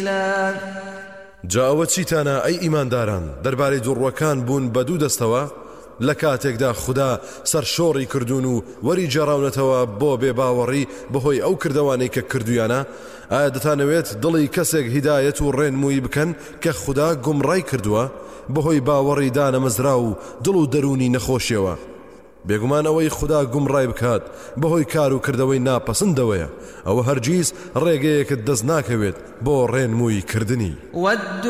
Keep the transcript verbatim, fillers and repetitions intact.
جاوە چیتانە ئەی ئیمانداران دەربارەی دوڕوەکان بوون بە دوو دەستەوە لە کاتێکدا خوددا سەرشۆڕی کردوون و وەری جێڕاونەتەوە بۆ بێباوەڕی بەهۆی ئەو کردوانەی کە کردویانە ئایا دەتانەوێت دڵی کەسێک هیدایەت و ڕێنمووی بکەن کە خوددا گومڕای کردووە بەهۆی باوەڕی دانەمەزرا و دڵ و دەرونی نەخۆشیەوە بێگومان ئەوەی خوددا گومڕای بکات بەهۆی کار و کردەوەی ناپەسەندەوەیە ئەوە هەرگیز ڕێگەیەکت دەست ناکەوێت بۆ ڕێنمووی کردنی.